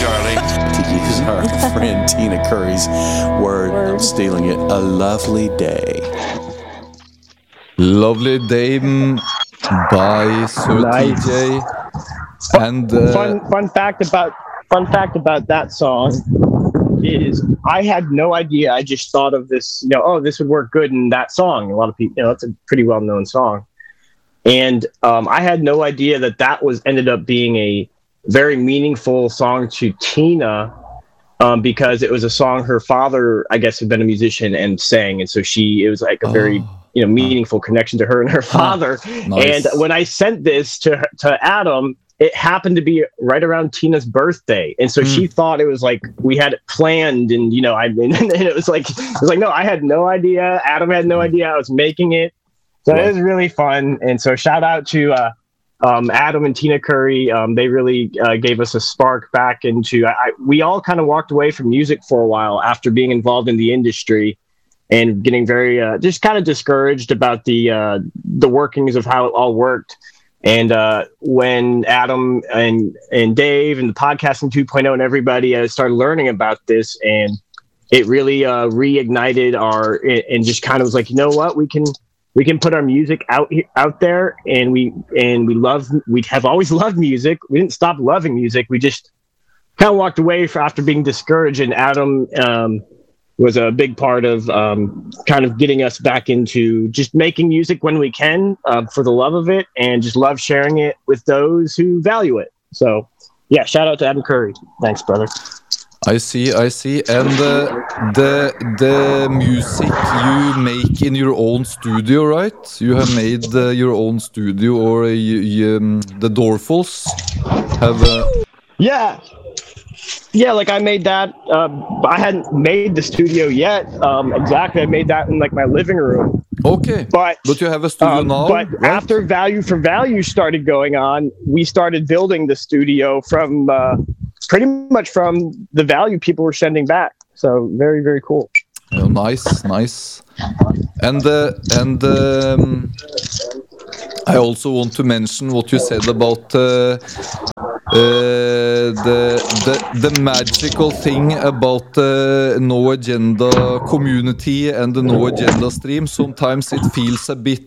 darling. To use our friend Tina Curry's word, I'm stealing it. A lovely day. Lovely Day by Sir Nice. TJ. And Fun fact about that song is I had no idea. I just thought of this, this would work good in that song. A lot of people, it's a pretty well-known song. And I had no idea that ended up being a very meaningful song to Tina, because it was a song her father, I guess, had been a musician and sang. And so it was like a very meaningful connection to her and her father. Nice. And when I sent this to Adam, it happened to be right around Tina's birthday. And so she thought it was like we had it planned. And, and it was like, no, I had no idea. Adam had no idea I was making it. So it was really fun. And so shout out to Adam and Tina Curry. They really gave us a spark back into, we all kind of walked away from music for a while after being involved in the industry and getting very, just kind of discouraged about the workings of how it all worked. And when Adam and Dave and the Podcasting 2.0 and everybody started learning about this, and it really reignited and just kind of was like, you know what, we can put our music out there, and we have always loved music. We didn't stop loving music. We just kind of walked away after being discouraged. And Adam was a big part of kind of getting us back into just making music when we can, for the love of it, and just love sharing it with those who value it. So yeah, shout out to Adam Curry. Thanks, brother. I see. And the music you make in your own studio, right? You have made your own studio, or the Dorfels have... Yeah, like I made that. I hadn't made the studio yet. Exactly, I made that in like my living room. Okay, but you have a studio now. But right? after Value for Value started going on, we started building the studio from pretty much from the value people were sending back. So very, very cool. Oh, nice. And I also want to mention what you said about the magical thing about the No Agenda community and the No Agenda stream. Sometimes it feels a bit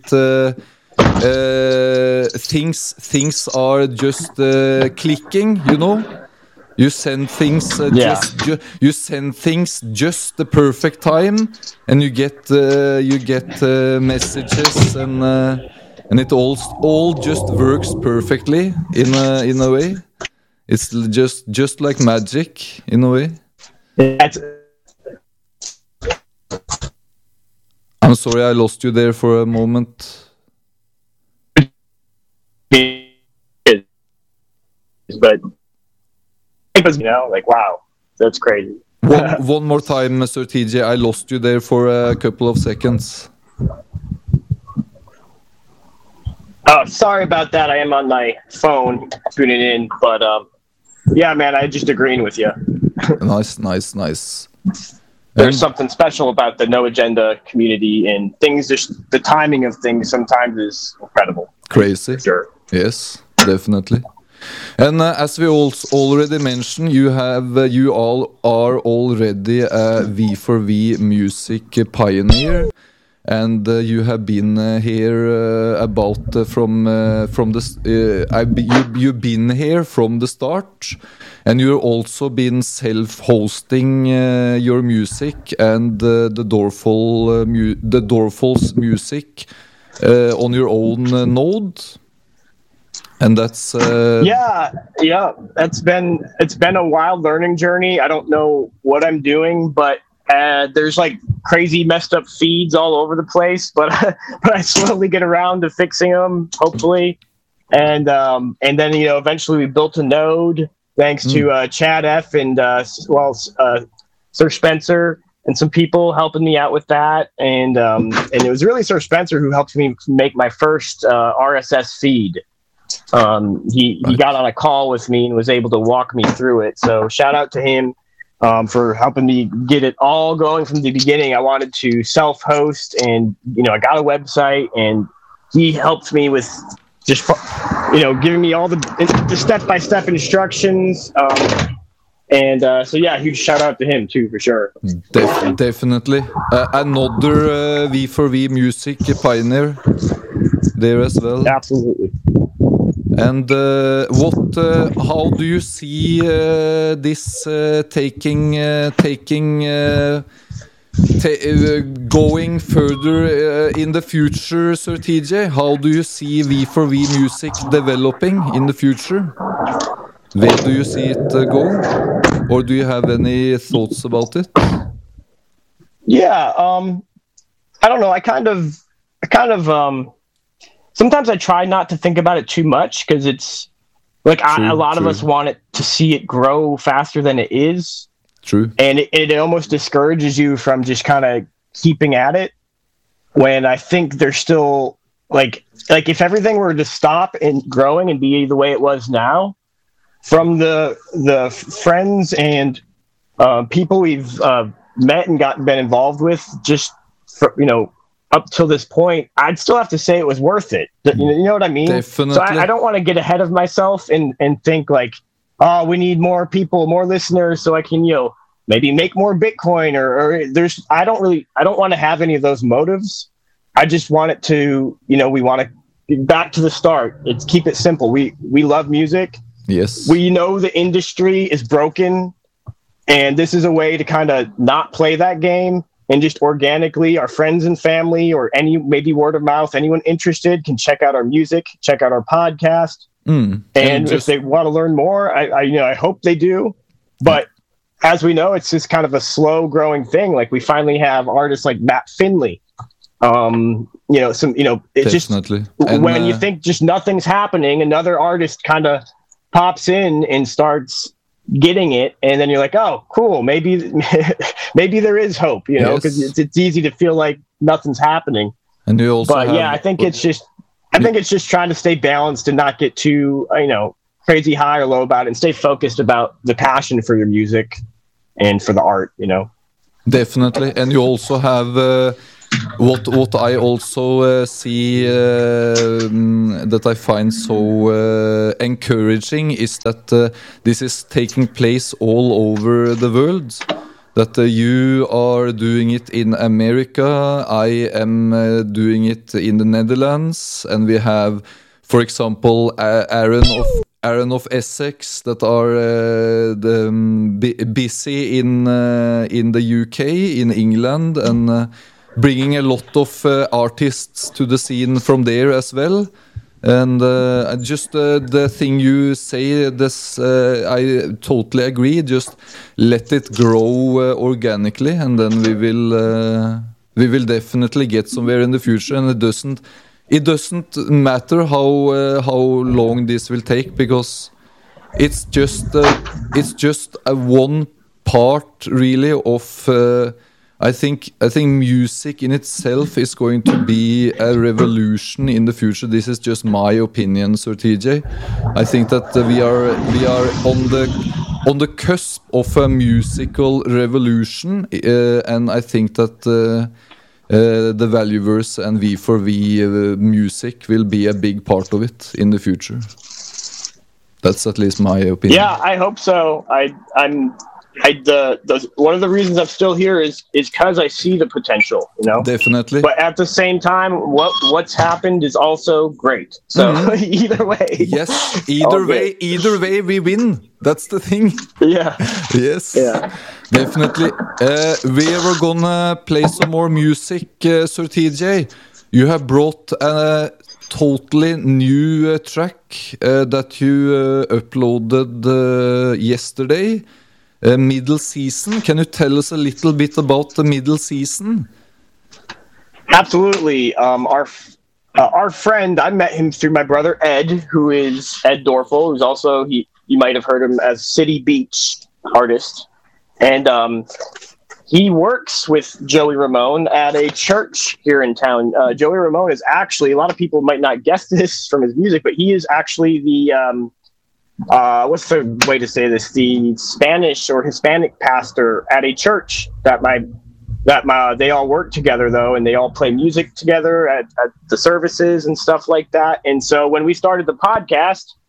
things are just clicking, You send things you send things just the perfect time, and you get messages, and it all just works perfectly in a way. It's just like magic in a way. I'm sorry, I lost you there for a moment. But like, wow, that's crazy. One more time, Sir TJ, I lost you there for a couple of seconds. Oh, sorry about that. I am on my phone tuning in, but yeah, man, I just agreeing with you. Nice. There's something special about the No Agenda community, and things, just the timing of things sometimes is incredible. Crazy. Sure. Yes, definitely. And as we already mentioned, you all are already a V4V music pioneer, and you have been here you've been here from the start, and you've also been self-hosting your music and the Dorfels music on your own node. And that's it's been a wild learning journey. I don't know what I'm doing, but there's like crazy messed up feeds all over the place, but I slowly get around to fixing them, hopefully. And then eventually we built a node thanks to Chad F and Sir Spencer and some people helping me out with that, and it was really Sir Spencer who helped me make my first RSS feed. He got on a call with me and was able to walk me through it. So shout out to him for helping me get it all going from the beginning. I wanted to self-host, and I got a website, and he helped me with just giving me all the step-by-step instructions. And so yeah, huge shout out to him too, for sure. Definitely. Another V4V music pioneer there as well. Absolutely. And how do you see this going further in the future, Sir TJ? How do you see V4V music developing in the future? Where do you see it go? Or do you have any thoughts about it? Yeah, I don't know. I kind of sometimes I try not to think about it too much because it's like a lot of us want it to see it grow faster than it is. True. And it almost discourages you from just kind of keeping at it when I think there's still like if everything were to stop and growing and be the way it was now, from the friends and people we've met and been involved with, just for, up till this point, I'd still have to say it was worth it. You know what I mean? Definitely. So I don't want to get ahead of myself and think like, oh, we need more people, more listeners, so I can maybe make more Bitcoin or I don't want to have any of those motives. I just want it to we want to get back to the start. It's keep it simple. We love music. Yes. We know the industry is broken, and this is a way to kind of not play that game and just organically, our friends and family or maybe word of mouth, anyone interested can check out our music, check out our podcast. And if they want to learn more, I hope they do. But as we know, it's just kind of a slow growing thing. Like we finally have artists like Matt Finley. It's Definitely. just when you think just nothing's happening, another artist kind of pops in and starts getting it, and then you're like, oh, cool, maybe there is hope, because it's easy to feel like nothing's happening. And you also I think it's just trying to stay balanced and not get too crazy high or low about it, and stay focused about the passion for your music and for the art. Definitely. And you also have what I also see that I find so encouraging is that this is taking place all over the world. That you are doing it in America, I am doing it in the Netherlands, and we have, for example, Aaron of Essex that are busy in the UK, in England, and bringing a lot of artists to the scene from there as well. And just the thing you say, I totally agree. Just let it grow organically, and then we will definitely get somewhere in the future. And it doesn't matter how long this will take, because it's just a one part really of. I think music in itself is going to be a revolution in the future. This is just my opinion, Sir TJ. I think that we are on the cusp of a musical revolution, and I think that the Valueverse and V4V music will be a big part of it in the future. That's at least my opinion. Yeah, I hope so. One of the reasons I'm still here is because I see the potential, Definitely. But at the same time, what's happened is also great. So either way. Yes, either way we win. That's the thing. Yeah. Yes. Yeah. Definitely. We are gonna play some more music, Sir TJ. You have brought a totally new track that you uploaded yesterday. Middle Season. Can you tell us a little bit about the Middle Season? Absolutely. Our friend, I met him through my brother Ed, who is Ed Dorfel, who's also you might have heard him as City Beach artist, and he works with Joey Ramone at a church here in town. Joey Ramone is actually, a lot of people might not guess this from his music, but he is actually the what's the way to say this? The Spanish or Hispanic pastor at a church that they all work together though, and they all play music together at the services and stuff like that. And so when we started the podcast,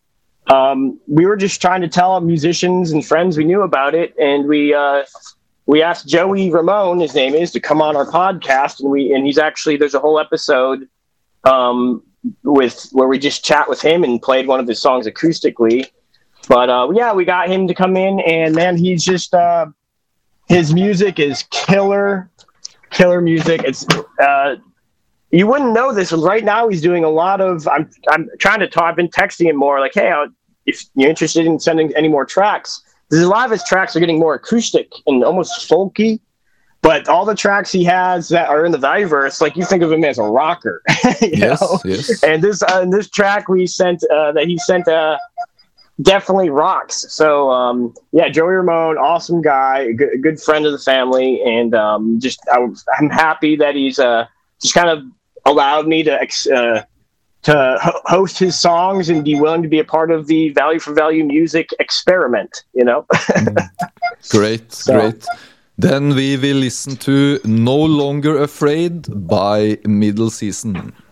we were just trying to tell musicians and friends we knew about it, and we asked Joey Ramone, his name is, to come on our podcast, and he's actually, there's a whole episode where we just chat with him and played one of his songs acoustically. But yeah, we got him to come in, and man, he's just his music is killer music. It's you wouldn't know this. Right now, he's doing a lot of. I'm trying to talk. I've been texting him more, like, hey, if you're interested in sending any more tracks, because a lot of his tracks are getting more acoustic and almost folky. But all the tracks he has that are in the Valueverse, like, you think of him as a rocker. Yes. And this track we sent that he sent definitely rocks. So yeah, Joey Ramone, awesome guy, good friend of the family, and I'm happy that he's just kind of allowed me to host his songs and be willing to be a part of the Value for Value music experiment. Great. Then we will listen to No Longer Afraid by Middle Season.